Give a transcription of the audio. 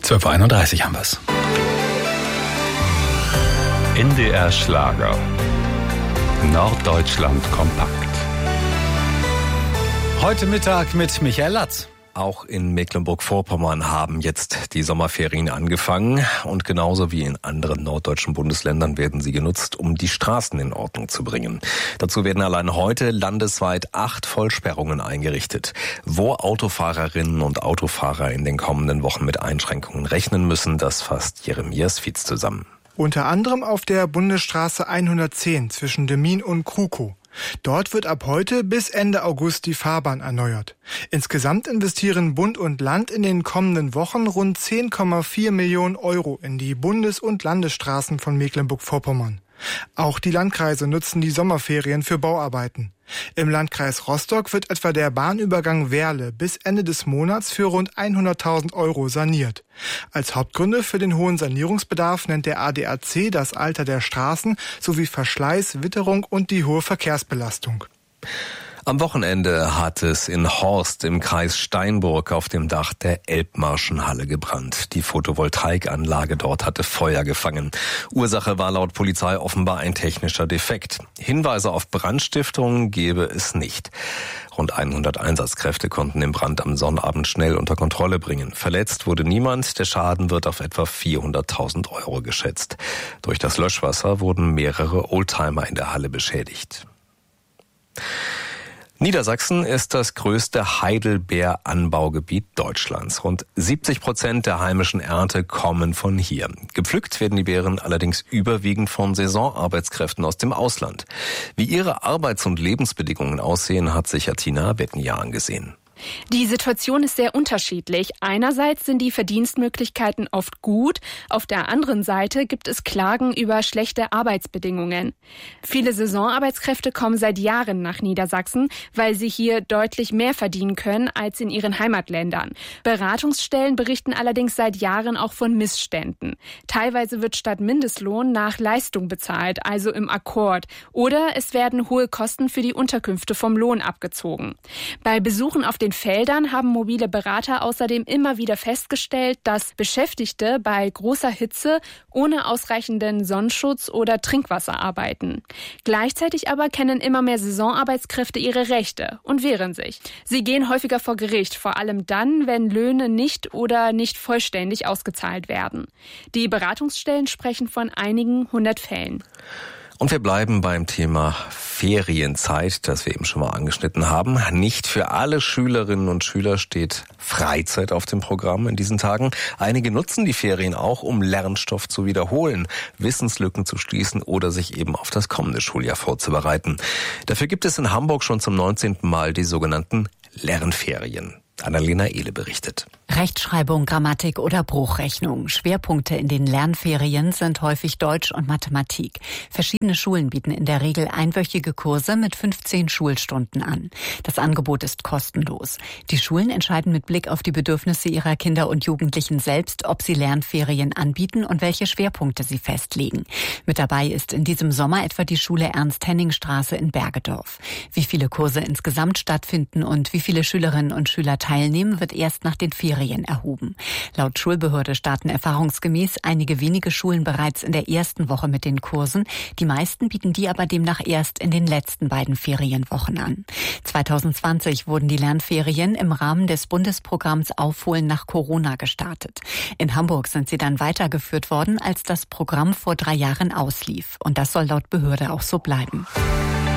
12:31 haben wir's. NDR Schlager. Norddeutschland kompakt. Heute Mittag mit Michael Latz. Auch in Mecklenburg-Vorpommern haben jetzt die Sommerferien angefangen und genauso wie in anderen norddeutschen Bundesländern werden sie genutzt, um die Straßen in Ordnung zu bringen. Dazu werden allein heute landesweit 8 Vollsperrungen eingerichtet. Wo Autofahrerinnen und Autofahrer in den kommenden Wochen mit Einschränkungen rechnen müssen, das fasst Jeremias Fietz zusammen. Unter anderem auf der Bundesstraße 110 zwischen Demmin und Krukow. Dort wird ab heute bis Ende August die Fahrbahn erneuert. Insgesamt investieren Bund und Land in den kommenden Wochen rund 10,4 Millionen Euro in die Bundes- und Landesstraßen von Mecklenburg-Vorpommern. Auch die Landkreise nutzen die Sommerferien für Bauarbeiten. Im Landkreis Rostock wird etwa der Bahnübergang Werle bis Ende des Monats für rund 100.000 Euro saniert. Als Hauptgründe für den hohen Sanierungsbedarf nennt der ADAC das Alter der Straßen sowie Verschleiß, Witterung und die hohe Verkehrsbelastung. Am Wochenende hat es in Horst im Kreis Steinburg auf dem Dach der Elbmarschenhalle gebrannt. Die Photovoltaikanlage dort hatte Feuer gefangen. Ursache war laut Polizei offenbar ein technischer Defekt. Hinweise auf Brandstiftung gebe es nicht. Rund 100 Einsatzkräfte konnten den Brand am Sonnabend schnell unter Kontrolle bringen. Verletzt wurde niemand. Der Schaden wird auf etwa 400.000 Euro geschätzt. Durch das Löschwasser wurden mehrere Oldtimer in der Halle beschädigt. Niedersachsen ist das größte Heidelbeeranbaugebiet Deutschlands. Rund 70% der heimischen Ernte kommen von hier. Gepflückt werden die Beeren allerdings überwiegend von Saisonarbeitskräften aus dem Ausland. Wie ihre Arbeits- und Lebensbedingungen aussehen, hat sich Atina Wettenjahr angesehen. Die Situation ist sehr unterschiedlich. Einerseits sind die Verdienstmöglichkeiten oft gut, auf der anderen Seite gibt es Klagen über schlechte Arbeitsbedingungen. Viele Saisonarbeitskräfte kommen seit Jahren nach Niedersachsen, weil sie hier deutlich mehr verdienen können als in ihren Heimatländern. Beratungsstellen berichten allerdings seit Jahren auch von Missständen. Teilweise wird statt Mindestlohn nach Leistung bezahlt, also im Akkord. Oder es werden hohe Kosten für die Unterkünfte vom Lohn abgezogen. Bei Besuchen auf den Feldern haben mobile Berater außerdem immer wieder festgestellt, dass Beschäftigte bei großer Hitze ohne ausreichenden Sonnenschutz oder Trinkwasser arbeiten. Gleichzeitig aber kennen immer mehr Saisonarbeitskräfte ihre Rechte und wehren sich. Sie gehen häufiger vor Gericht, vor allem dann, wenn Löhne nicht oder nicht vollständig ausgezahlt werden. Die Beratungsstellen sprechen von einigen 100 Fällen. Und wir bleiben beim Thema Ferienzeit, das wir eben schon mal angeschnitten haben. Nicht für alle Schülerinnen und Schüler steht Freizeit auf dem Programm in diesen Tagen. Einige nutzen die Ferien auch, um Lernstoff zu wiederholen, Wissenslücken zu schließen oder sich eben auf das kommende Schuljahr vorzubereiten. Dafür gibt es in Hamburg schon zum 19. Mal die sogenannten Lernferien. Annalena Ehle berichtet. Rechtschreibung, Grammatik oder Bruchrechnung. Schwerpunkte in den Lernferien sind häufig Deutsch und Mathematik. Verschiedene Schulen bieten in der Regel einwöchige Kurse mit 15 Schulstunden an. Das Angebot ist kostenlos. Die Schulen entscheiden mit Blick auf die Bedürfnisse ihrer Kinder und Jugendlichen selbst, ob sie Lernferien anbieten und welche Schwerpunkte sie festlegen. Mit dabei ist in diesem Sommer etwa die Schule Ernst-Henning-Straße in Bergedorf. Wie viele Kurse insgesamt stattfinden und wie viele Schülerinnen und Schüler teilnehmen, wird erst nach den Ferien erhoben. Laut Schulbehörde starten erfahrungsgemäß einige wenige Schulen bereits in der ersten Woche mit den Kursen. Die meisten bieten die aber demnach erst in den letzten beiden Ferienwochen an. 2020 wurden die Lernferien im Rahmen des Bundesprogramms Aufholen nach Corona gestartet. In Hamburg sind sie dann weitergeführt worden, als das Programm vor 3 Jahren auslief. Und das soll laut Behörde auch so bleiben.